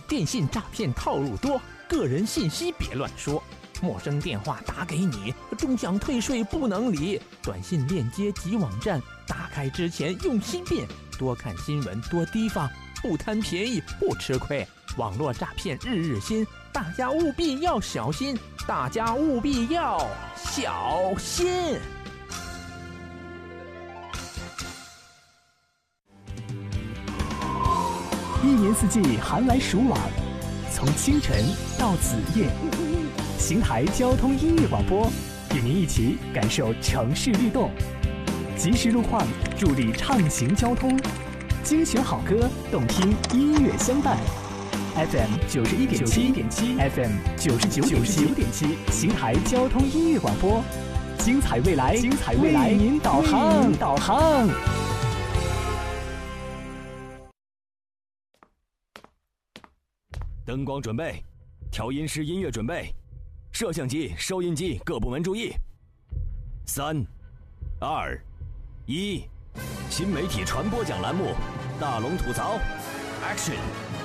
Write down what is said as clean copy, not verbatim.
电信诈骗套路多，个人信息别乱说。陌生电话打给你，终想退税不能理。短信链接及网站，打开之前用心辨。多看新闻，多提防，不贪便宜不吃亏。网络诈骗日日新，大家务必要小心。大家务必要小心。 一年四季寒来暑往，从清晨到子夜，邢台交通音乐广播与您一起感受城市律动，及时路况助力畅行交通，精选好歌，动听音乐相伴。FM 91.7 FM 99.7，邢台交通音乐广播，精彩未来，为您导航。 灯光准备，调音师音乐准备，摄像机、收音机各部门注意。3、2、1，新媒体传播奖栏目，大龙吐槽 ，Action！